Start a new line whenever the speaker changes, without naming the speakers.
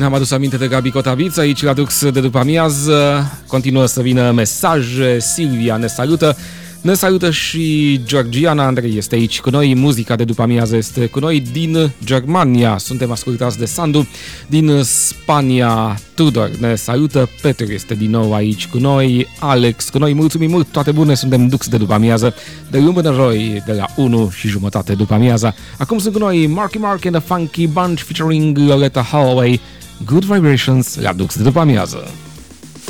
Ne-am adus aminte de Gabi Cotabiț aici la Dux de după amiază. Continuă să vină mesaje. Silvia ne salută. Ne salută și Georgiana. Andrei este aici cu noi. Muzica de după amiază este cu noi din Germania. Suntem ascultați de Sandu. Din Spania, Tudor ne salută. Petru este din nou aici cu noi. Alex cu noi. Mulțumim mult, toate bune. Suntem Dux de după amiază de luni până joi de la 1:30 după amiaza. Acum sunt cu noi Marky Mark and the Funky Bunch featuring Loretta Holloway. Good Vibrations la Dux de după amiază.